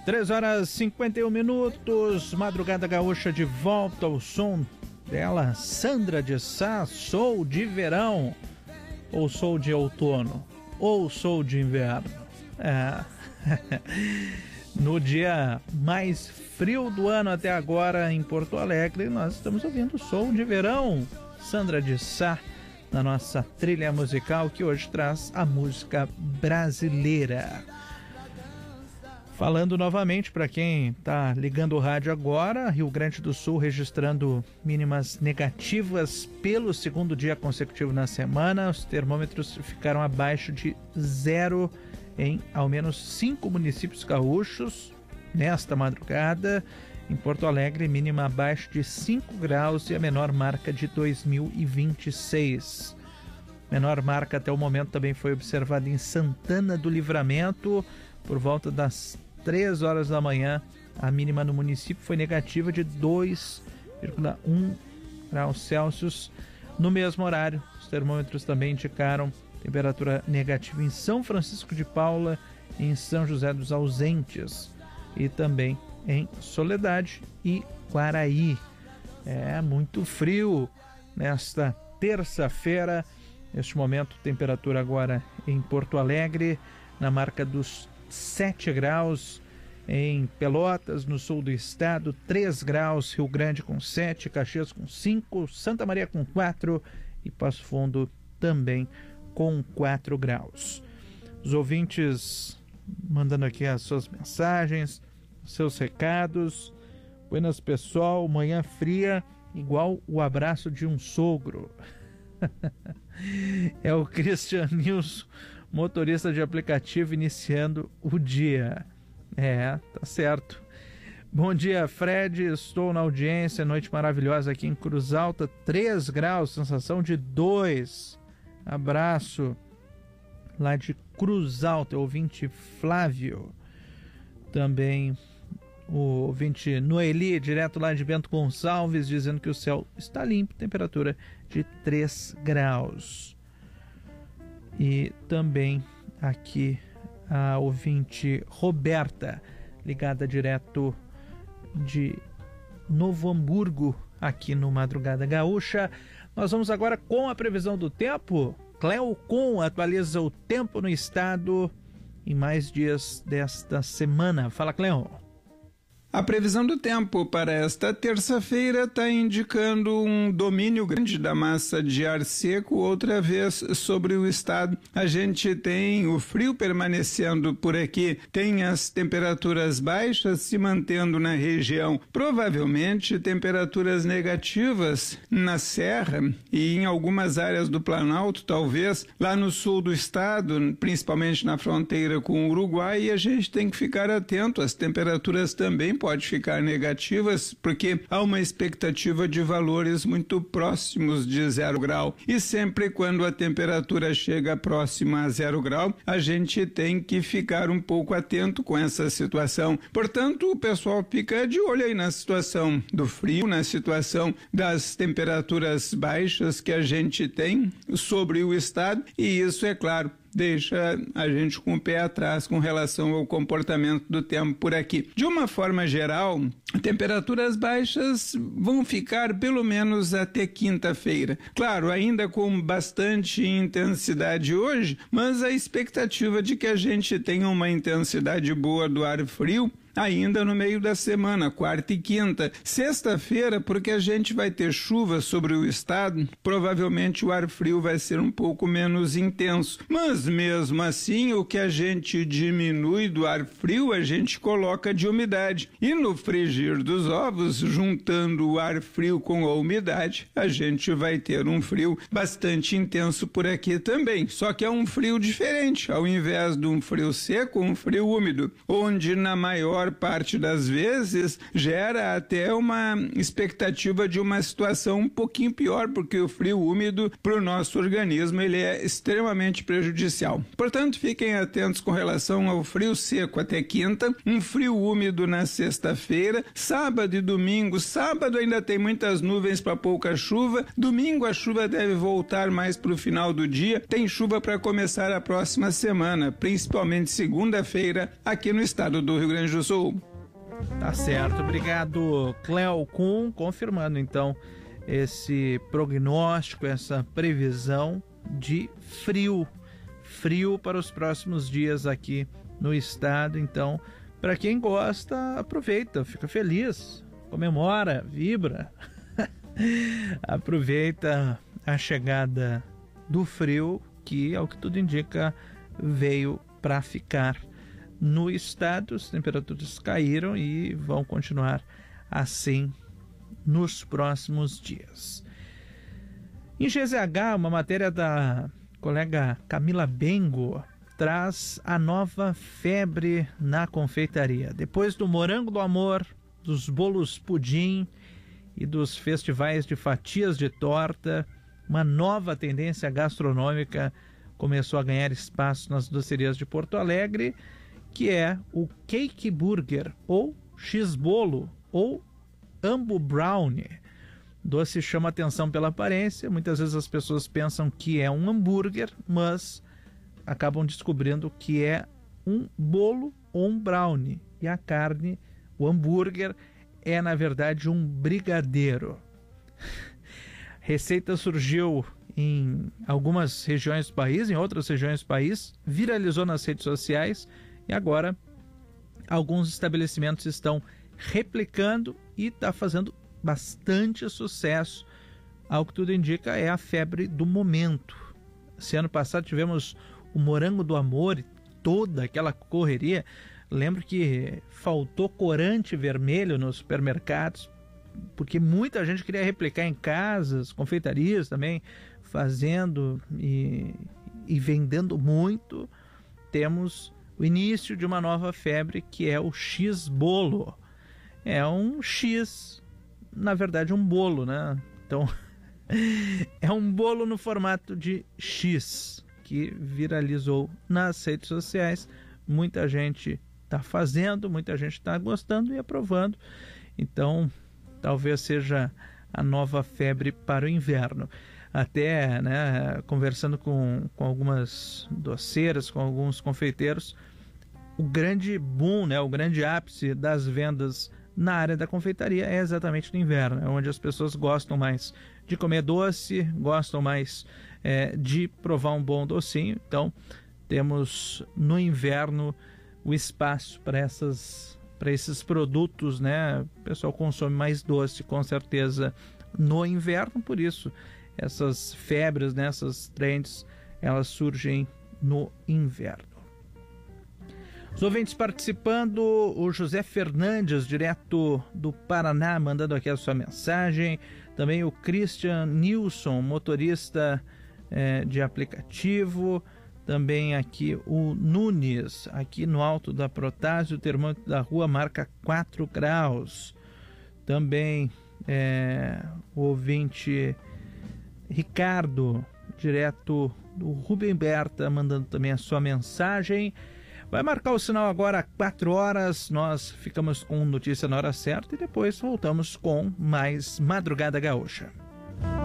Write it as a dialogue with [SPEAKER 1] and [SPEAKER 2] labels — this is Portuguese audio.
[SPEAKER 1] 3h51, Madrugada Gaúcha de volta ao som dela, Sandra de Sá. Sou de verão, ou sou de outono, ou sou de inverno. No dia mais frio do ano até agora em Porto Alegre, nós estamos ouvindo Sou de Verão, Sandra de Sá, na nossa trilha musical, que hoje traz a música brasileira. Falando novamente para quem está ligando o rádio agora, Rio Grande do Sul registrando mínimas negativas pelo segundo dia consecutivo na semana. Os termômetros ficaram abaixo de zero em ao menos 5 municípios gaúchos nesta madrugada. Em Porto Alegre, mínima abaixo de 5 graus e a menor marca de 2026. Menor marca até o momento também foi observada em Santana do Livramento, por volta das 3 horas da manhã. A mínima no município foi negativa de 2,1 graus Celsius. No mesmo horário, os termômetros também indicaram temperatura negativa em São Francisco de Paula e em São José dos Ausentes, e também em Soledade e Quaraí. É muito frio nesta terça-feira. Neste momento, temperatura agora em Porto Alegre na marca dos 7 graus, em Pelotas, no sul do estado, 3 graus, Rio Grande com 7, Caxias com 5, Santa Maria com 4 e Passo Fundo também com 4 graus. Os ouvintes mandando aqui as suas mensagens, seus recados. Buenas, pessoal, manhã fria igual o abraço de um sogro. É o Christian Nilson, motorista de aplicativo, iniciando o dia. Tá certo. Bom dia, Fred, estou na audiência, noite maravilhosa aqui em Cruz Alta, 3 graus, sensação de 2. Abraço lá de Cruz Alta, ouvinte Flávio. Também o ouvinte Noeli, direto lá de Bento Gonçalves, dizendo que o céu está limpo, temperatura de 3 graus. E também aqui a ouvinte Roberta, ligada direto de Novo Hamburgo, aqui no Madrugada Gaúcha. Nós vamos agora com a previsão do tempo. Cleocon atualiza o tempo no estado em mais dias desta semana. Fala, Cleon.
[SPEAKER 2] A previsão do tempo para esta terça-feira está indicando um domínio grande da massa de ar seco outra vez sobre o estado. A gente tem o frio permanecendo por aqui, tem as temperaturas baixas se mantendo na região, provavelmente temperaturas negativas na Serra e em algumas áreas do Planalto, talvez lá no sul do estado, principalmente na fronteira com o Uruguai, e a gente tem que ficar atento, as temperaturas também pode ficar negativas, porque há uma expectativa de valores muito próximos de 0 grau. E sempre quando a temperatura chega próxima a 0 grau, a gente tem que ficar um pouco atento com essa situação. Portanto, o pessoal fica de olho aí na situação do frio, na situação das temperaturas baixas que a gente tem sobre o estado, e isso, é claro, deixa a gente com o pé atrás com relação ao comportamento do tempo por aqui. De uma forma geral, temperaturas baixas vão ficar pelo menos até quinta-feira. Claro, ainda com bastante intensidade hoje, mas a expectativa de que a gente tenha uma intensidade boa do ar frio ainda no meio da semana, quarta e quinta. Sexta-feira, porque a gente vai ter chuva sobre o estado, provavelmente o ar frio vai ser um pouco menos intenso. Mas mesmo assim, o que a gente diminui do ar frio, a gente coloca de umidade. E no frigir dos ovos, juntando o ar frio com a umidade, a gente vai ter um frio bastante intenso por aqui também. Só que é um frio diferente, ao invés de um frio seco, um frio úmido, onde na maior parte das vezes gera até uma expectativa de uma situação um pouquinho pior, porque o frio úmido para o nosso organismo ele é extremamente prejudicial. Portanto, fiquem atentos com relação ao frio seco até quinta, um frio úmido na sexta-feira, sábado e domingo. Sábado ainda tem muitas nuvens para pouca chuva, domingo a chuva deve voltar mais para o final do dia, tem chuva para começar a próxima semana, principalmente segunda-feira aqui no estado do Rio Grande do Sul. Sul.
[SPEAKER 1] Tá certo, obrigado, Cleo Kuhn, confirmando então esse prognóstico, essa previsão de frio para os próximos dias aqui no estado. Então, para quem gosta, aproveita, fica feliz, comemora, vibra, aproveita a chegada do frio, que, ao que tudo indica, veio para ficar no estado. As temperaturas caíram e vão continuar assim nos próximos dias. Em GZH, uma matéria da colega Camila Bengo traz a nova febre na confeitaria. Depois do Morango do Amor, dos bolos pudim e dos festivais de fatias de torta, uma nova tendência gastronômica começou a ganhar espaço nas docerias de Porto Alegre, que é o cake burger, ou x-bolo, ou ambo brownie. Doce chama atenção pela aparência, muitas vezes as pessoas pensam que é um hambúrguer, mas acabam descobrindo que é um bolo ou um brownie. E a carne, o hambúrguer, é na verdade um brigadeiro. Receita surgiu em algumas regiões do país, em outras regiões do país, viralizou nas redes sociais e agora alguns estabelecimentos estão replicando e está fazendo bastante sucesso. Ao que tudo indica, é a febre do momento. Esse ano passado tivemos o Morango do Amor e toda aquela correria. Lembro que faltou corante vermelho nos supermercados, porque muita gente queria replicar em casas, confeitarias também, fazendo e vendendo muito. Temos o início de uma nova febre, que é o X-bolo. É um X, na verdade um bolo, né? Então, é um bolo no formato de X, que viralizou nas redes sociais. Muita gente está fazendo, muita gente está gostando e aprovando. Então, talvez seja a nova febre para o inverno. Até, né, conversando com algumas doceiras, com alguns confeiteiros, o grande boom, né, o grande ápice das vendas na área da confeitaria é exatamente no inverno, é onde as pessoas gostam mais de comer doce, gostam mais de provar um bom docinho. Então, temos no inverno o espaço para esses produtos, né? O pessoal consome mais doce, com certeza, no inverno, por isso essas febres, né, essas trends, elas surgem no inverno. Os ouvintes participando, o José Fernandes, direto do Paraná, mandando aqui a sua mensagem. Também o Christian Nilson, motorista de aplicativo. Também aqui o Nunes, aqui no alto da Protásio, o termômetro da rua marca 4 graus. Também o ouvinte Ricardo, direto do Rubem Berta, mandando também a sua mensagem. Vai marcar o sinal agora 4 horas, nós ficamos com notícia na hora certa e depois voltamos com mais Madrugada Gaúcha.